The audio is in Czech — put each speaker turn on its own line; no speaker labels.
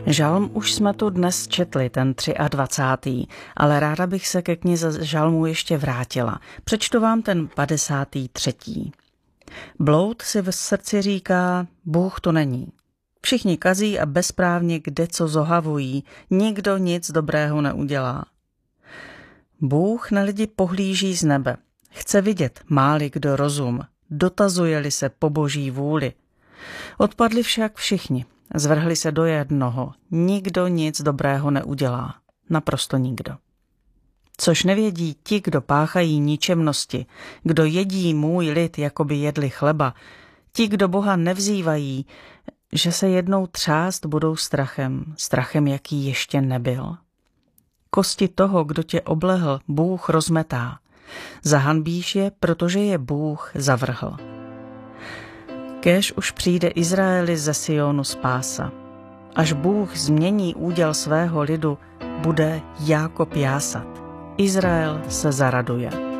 Žalm už jsme tu dnes četli, ten 23., ale ráda bych se ke knize Žalmů ještě vrátila. Přečtu vám ten 53. Bloud si v srdci říká, Bůh to není. Všichni kazí a bezprávně kdeco zohavují, nikdo nic dobrého neudělá. Bůh na lidi pohlíží z nebe, chce vidět, má-li kdo rozum, dotazuje-li se po boží vůli. Odpadli však všichni, zvrhli se do jednoho, nikdo nic dobrého neudělá, naprosto nikdo. Což nevědí ti, kdo páchají ničemnosti, kdo jedí můj lid, jako by jedli chleba, ti, kdo Boha nevzývají, že se jednou třást budou strachem, jaký ještě nebyl. Kosti toho, kdo tě oblehl, Bůh rozmetá. Zahanbíš je, protože je Bůh zavrhl. Kéž už přijde Izraeli ze Sionu spása. Až Bůh změní úděl svého lidu, bude Jákob jásat. Izrael se zaraduje.